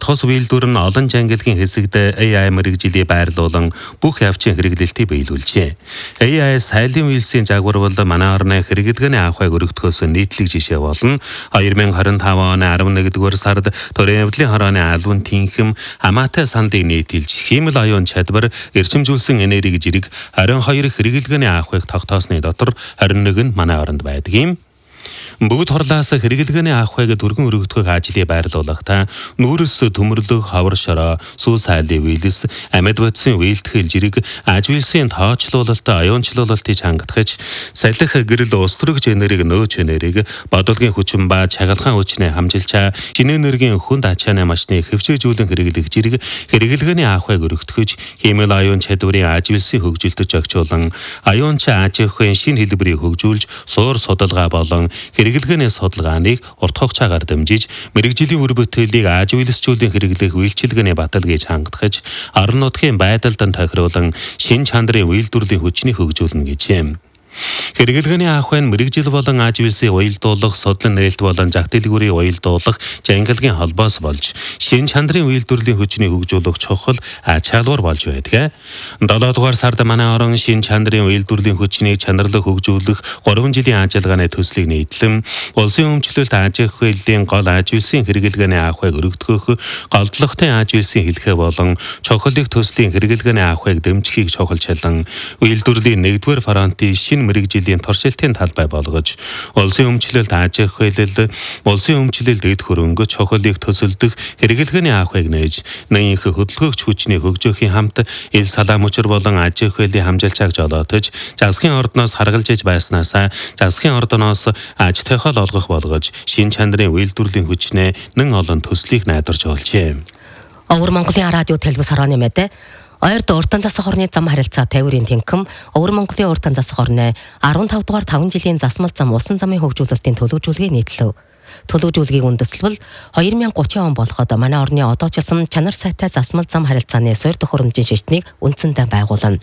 тос үйлдвэр нь олон ангилалын хэсэгт AI мэрэгжилийг байрлуулан бүх явцын хэрэглэлтийг биелүүлжээ. AI сайлын үйлсийн загвар бол манай орны хэрэглэгээний авахыг өргөдөхөөс нийтлэг жишээ болно. 2025 оны 11-р сард төрийн явдлын хорооны албан тэнхэм хамаатай саналыг нийтэлж хиймэл оюун чадвар эрчимжүүлсэн энерги зэрэг 22 хэрэглэгээний авахыг тогтоосны дотор 21 нь манай оронд байдаг юм. Бүгд хорлоос хэрэглэгээний авахыг түргэн өргөдөхөг ажлыг байрлуулахдаа нүүрс төмөрлөг ховор шороо сүү сайлын вийлс амьд бодисын вийлтгэл зэрэг аж үйлсийн тоочлуулалт оюунчлуулалтыг хангахж салхи гэрэл устөрөгч энерги нөөц энерги бодлогын хүчин ба чагалгаан хүчний хамжилчаа шинэ энергийн хүнд ачааны машины хэвшээжүүлэн хэрэглэх зэрэг хэрэглэгээний авахыг өргөдөхөж хиймэл оюун чадварын аж үйлсийн хөгжилтөж огжуулан оюунч аж ахуйн шинэ хэлбэрийг хөгжүүлж суур судалгаа болон хэрэглэгээний судалгааныг урт хугацаагаар дэмжиж мэрэгжлийн үр бүтээлийг аж үйлсчүүдийн хэрэглэх үйлчилгээний баталгааг хангахж орон нутгийн байдалд тохируулан шин чанарын үйлдвэрлэлийн хүчнийг хөгжүүлнэ гэж юм. Хэрэглэгээний авахын мэрэгжил болон аж үйлсийн уялдуулах, судлан нээлт болон зах дэлгүүрийн уялдуулах жангалгийн холбоос болж шин чанарын үйлдвэрлэлийн хүчнийг хөгжүүлэх чухал ач холбогдол болж байдаг. 7-р сард манай орон шин чанарын үйлдвэрлэлийн хүчнийг чанарлаг хөгжүүлэх 3 жилийн ажиллагааны төслийг нийтлэн улсын өмчлөлт аж ахуйн гол аж үйлсийн хэрэглэгээний авахыг өргөдөхөх, голдлогтой аж үйлсийн хэлхээ болон чухал их төслийн хэрэглэгээний авахыг дэмжихийг чухалчилан үйлдвэрлэлийн 1-р фронтын шин мэрэгжлийн туршилтын талбай болгож улсын өмчлөлт аж ахуйлал улсын өмчлөлт эд хөрөнгө чухал их төсөлдөх хэрэглэгээний авахыг нээж нэн их хөдөлгөөгч хүчний хөгжөөхийн хамт ил салаа мөчр болон аж ахуйлын хамжилчааг жолоотож засгийн ордноос харгалж байснаас засгийн ордноос аж тойхол олгох болгож шин чанарын үйлдвэрлэлийн хүчнээ нэн олон төслийг найдварж олжээ. Өвөр Монголын радио телевиз хорооны мэдээ Ойрд уртан засах орны зам харилцаа тайврын тэнхэм Өвөр Монголын уртан засах орны 15 дугаар 5 жилийн засмал зам усан замын хөгжүүлэлтийн төлөвлөгөөг нийтлэв. Төлөвлөгөөгийг үндэслэл 2030 он болоход манай орны одоочилсан чанар сайтай засмал зам харилцааны суурь дэх хөрөмжийн шийдвэрийг үндсэндээ байгуулна.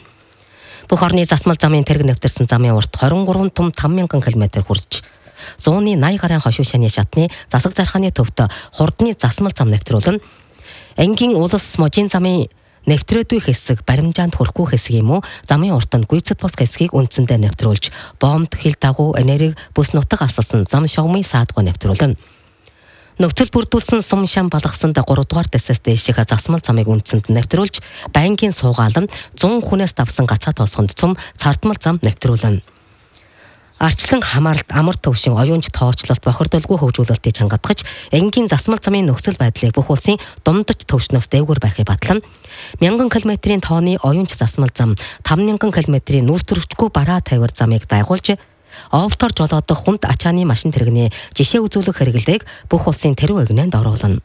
Бүх орны засмал замын тэрэг нэвтэрсэн замын урт 23 том 5000 км хүрч 180 гаруй хошуу шаны шатны засаг зархааны төвд хурдны засмал зам нэвтрүүлэн ангийн улс можийн замын нэвтрээдүй хэсэг баримжаанд хүрэхгүй хэсэг юм уу замын уртанд гүйцэд бос хэсгийг үндсэндээ нэвтрүүлж бомб хил дагуу энерги бүс нутаг асалсан зам шогмын саадгүй нэвтрүүлнэ. Нөхцөл бүрдүүлсэн сум шам балгасанд 3 дугаар дэсээс дээших засмал замыг үндсэнд нэвтрүүлж байнгын суугаалan 100 хүнээс давсан гацаа тоосгонд цум цардмал зам нэвтрүүлнэ. Арчлан хамааралт амар төвшин оюунч тоочлолт бохирдолгүй хөгжүүлэлтийг хангадгаж энгийн засмал замын нөхцөл байдлыг бүх улсын дундаж төвшнөөс дээгүүр байхыг батлан 1000 км-ийн тооны оюунч засмал зам 5000 км-ийн нүүр төрөгчгүй бараа тавир замыг байгуулж овтор жолоодох хүнд ачааны машин тэрэгний жишээ үзүүлэх хэрэглээг бүх улсын тэрүү эгнээнд оруулна.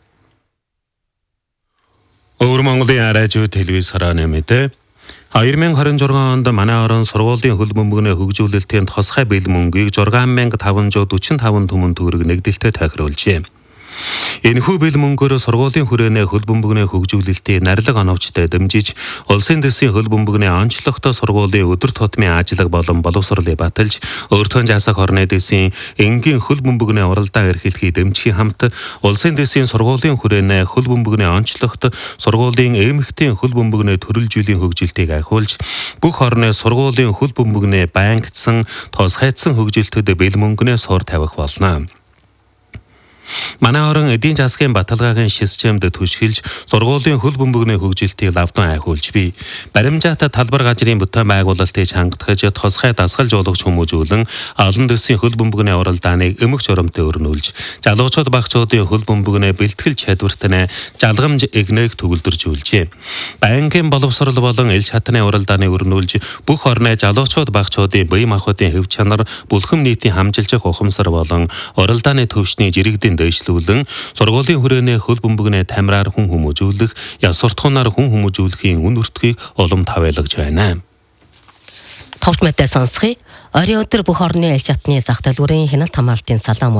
Өвөр Монголын радио телевиз хорооны мэдээ 2026 онд манай орон сургуулийн хөл бөмбөгний хөгжүүлэлтийн тусгай бэлэн мөнгийг 6545 түмэн төгрөг нэгдэлтэй тохируулжээ. Энэхүү бэлэн мөнгөөр сургуулийн хүрээнээ хөл бөмбөгний хөгжүүлэлтийн нарилга оновчтой дэмжиж улсын дэсийн хөл бөмбөгний онцлогтой сургуулийн өдөр тутмын ажиллага болон боловсролыг баталж өөртөө засаг орны дэсийн энгийн хөл бөмбөгний уралдаан эрхлэхийг дэмжих хамт улсын дэсийн сургуулийн хүрээнээ хөл бөмбөгний онцлогт сургуулийн эмэгтэй хөл бөмбөгний төрөлжүүллийн хөгжилтийг ахиулж бүх орны сургуулийн хөл бөмбөгний байнгдсан тусгайдсан хөгжилтөд бэлэн мөнгөнөө сур тавих болно. Манай орон эдийн засгийн баталгаагийн системд түшгэлж сургуулийн хөл бөмбөгний хөгжилтийг лавдан ахиулж бий. Баримжаат талбар газрын бүтээн байгуулалтыг хангадгаж тусгай дасгал жуулгч хүмүүжүүлэн олон дэсийн хөл бөмбөгний уралдааныг эмх журамтай өрнүүлж залуучууд багцуудын хөл бөмбөгний бэлтгэл чадвартаа жалгамж эгнээг төгөлдржүүлжээ. Байнгын боловсрол болон ил шатны уралдааныг өрнүүлж бүх орны залуучууд багцуудын бие махбодын хэв чанар бүлхэм нийтийн хамжилж ухамсар болон уралдааны төвшний жирэгдэн дэвшлүүлэн сургуулийн хүрээнээ хөл бөмбөгний тамираар хүн хүмүүжүүлэх, яс суртахуунаар хүн хүмүүжүүлэхийн үн өртгийг улам тавиалгаж байна. Товч мэдээ сонсхий. Оройн өдөр бүх орны ил шатны зах дэлгүүрийн хяналт хамгаалтын салаа